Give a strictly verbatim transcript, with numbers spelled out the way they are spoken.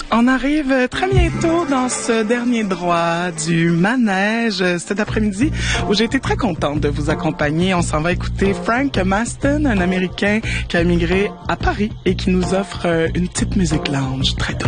On arrive très bientôt dans ce dernier droit du manège cet après-midi où j'ai été très contente de vous accompagner. On s'en va écouter Frank Maston, un Américain qui a immigré à Paris et qui nous offre une petite musique lounge très douce.